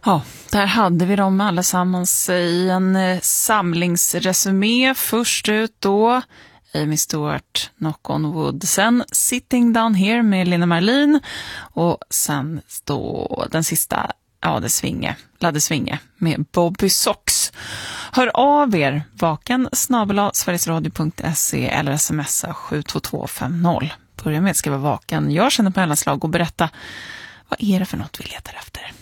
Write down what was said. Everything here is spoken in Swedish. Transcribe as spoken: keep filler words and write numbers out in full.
Ja, där hade vi dem allesammans i en samlingsresumé. Först ut då Amy Stewart, Knock on Wood. Sen Sitting Down Here med Lina Marlin. Och sen då den sista, ja det svinge, Ladde Svinge med Bobby Sox. Hör av er, vaken snabel-a sverigesradio punkt se eller smsa sju två två fem noll. Börja med att skriva vaken. Jag känner på alla slag och berätta, vad är det för något vi letar efter?